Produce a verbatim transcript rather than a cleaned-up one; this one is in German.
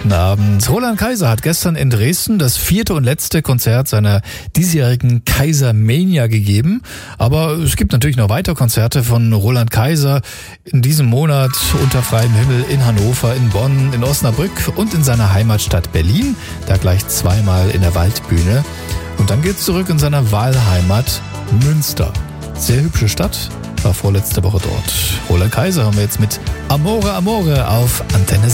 Guten Abend. Roland Kaiser hat gestern in Dresden das vierte und letzte Konzert seiner diesjährigen Kaisermania gegeben. Aber es gibt natürlich noch weitere Konzerte von Roland Kaiser in diesem Monat unter freiem Himmel in Hannover, in Bonn, in Osnabrück und in seiner Heimatstadt Berlin. Da gleich zweimal in der Waldbühne. Und dann geht's zurück in seine Wahlheimat Münster. Sehr hübsche Stadt. War vorletzte Woche dort. Roland Kaiser haben wir jetzt mit Amore Amore auf Antenne